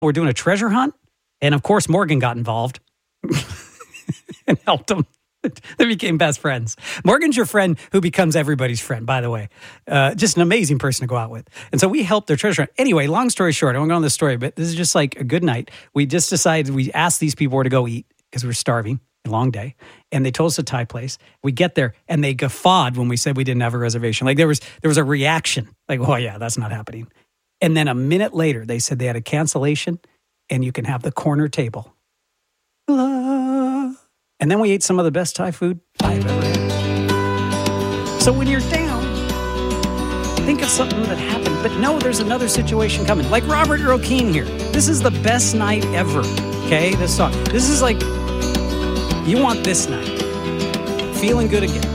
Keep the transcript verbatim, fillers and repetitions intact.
We're doing a treasure hunt. And of course, Morgan got involved and helped them. They became best friends. Morgan's your friend who becomes everybody's friend, by the way. Uh, just an amazing person to go out with. And so we helped their treasure hunt. Anyway, long story short, I won't go on this story, but this is just like a good night. We just decided, we asked these people where to go eat because we were starving, a long day. And they told us a Thai place. We get there and they guffawed when we said we didn't have a reservation. Like there was, there was a reaction. Like, oh yeah, that's not happening. And then a minute later, they said they had a cancellation and you can have the corner table. And then we ate some of the best Thai food I've ever had. So when you're down, think of something that happened. But no, there's another situation coming. Like Robert Earl Keen here. This is the best night ever. Okay, this song. This is like, you want this night. Feeling good again.